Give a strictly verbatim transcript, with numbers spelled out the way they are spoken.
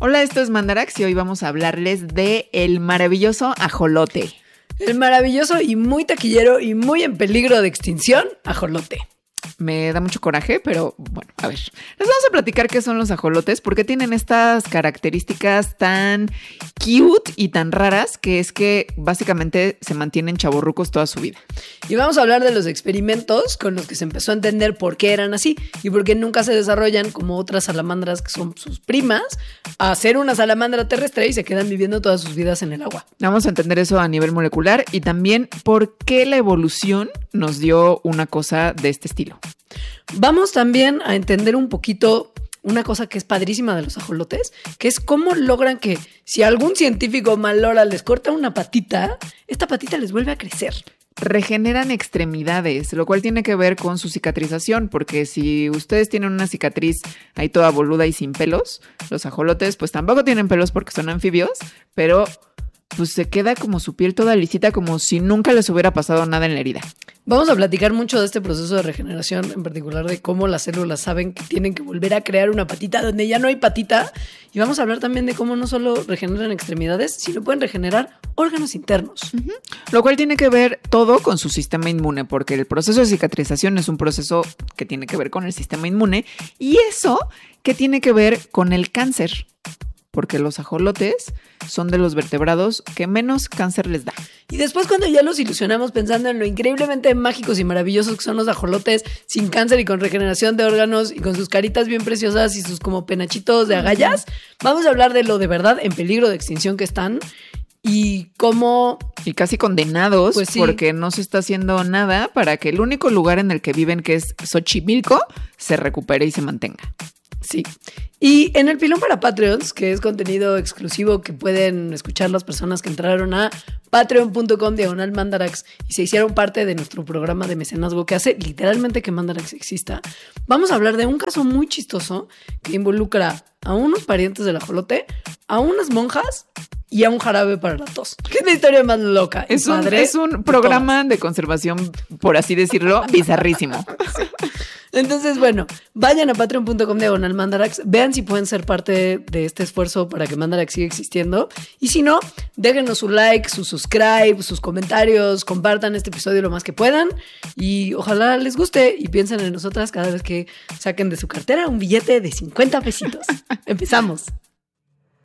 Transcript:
Hola, esto es Mandarax y hoy vamos a hablarles de el maravilloso ajolote. El maravilloso y muy taquillero y muy en peligro de extinción ajolote. Me da mucho coraje, pero bueno, a ver. Les vamos a platicar qué son los ajolotes, porque tienen estas características tan cute y tan raras que es que básicamente se mantienen chavorrucos toda su vida. Y vamos a hablar de los experimentos con los que se empezó a entender por qué eran así y por qué nunca se desarrollan como otras salamandras que son sus primas a ser una salamandra terrestre y se quedan viviendo todas sus vidas en el agua. Vamos a entender eso a nivel molecular y también por qué la evolución nos dio una cosa de este estilo. Vamos también a entender un poquito una cosa que es padrísima de los ajolotes, que es cómo logran que si algún científico malora les corta una patita, esta patita les vuelve a crecer. Regeneran extremidades, lo cual tiene que ver con su cicatrización, porque si ustedes tienen una cicatriz ahí toda boluda y sin pelos, los ajolotes pues tampoco tienen pelos porque son anfibios, pero pues se queda como su piel toda lisita, como si nunca les hubiera pasado nada en la herida. Vamos a platicar mucho de este proceso de regeneración, en particular de cómo las células saben que tienen que volver a crear una patita donde ya no hay patita. Y vamos a hablar también de cómo no solo regeneran extremidades, sino pueden regenerar órganos internos. Uh-huh. Lo cual tiene que ver todo con su sistema inmune, porque el proceso de cicatrización es un proceso que tiene que ver con el sistema inmune. Y eso que tiene que ver con el cáncer, porque los ajolotes son de los vertebrados que menos cáncer les da. Y después, cuando ya los ilusionamos pensando en lo increíblemente mágicos y maravillosos que son los ajolotes, sin cáncer y con regeneración de órganos y con sus caritas bien preciosas y sus como penachitos de agallas, vamos a hablar de lo de verdad en peligro de extinción que están y cómo... Y casi condenados, pues sí, porque no se está haciendo nada para que el único lugar en el que viven, que es Xochimilco, se recupere y se mantenga. Sí. Y en el pilón para Patreons, que es contenido exclusivo que pueden escuchar las personas que entraron a patreon.com diagonal Mandarax y se hicieron parte de nuestro programa de mecenazgo que hace literalmente que Mandarax exista, vamos a hablar de un caso muy chistoso que involucra a unos parientes del ajolote, a unas monjas y a un jarabe para la tos. ¿Qué es la historia más loca? Es un, es un programa de conservación, por así decirlo, bizarrísimo. Sí. Entonces, bueno, vayan a patreon.com diagonal Mandarax, vean si pueden ser parte de este esfuerzo para que Mandarax siga existiendo. Y si no, déjenos su like, su subscribe, sus comentarios, compartan este episodio lo más que puedan. Y ojalá les guste y piensen en nosotras cada vez que saquen de su cartera un billete de cincuenta pesitos. Empezamos.